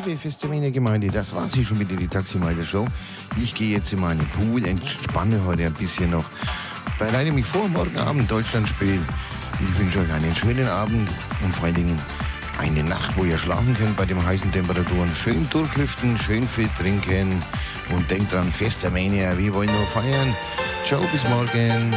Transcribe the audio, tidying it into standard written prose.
liebe Festaminer Gemeinde, das war sie schon mit die Taximeter Show. Ich gehe jetzt in meinen Pool, entspanne heute ein bisschen noch. Bereite mich vor, morgen Abend Deutschland spielen. Ich wünsche euch einen schönen Abend und vor allen Dingen eine Nacht, wo ihr schlafen könnt bei den heißen Temperaturen. Schön durchlüften, schön viel trinken und denkt dran, Festaminer, wir wollen nur feiern. Ciao, bis morgen.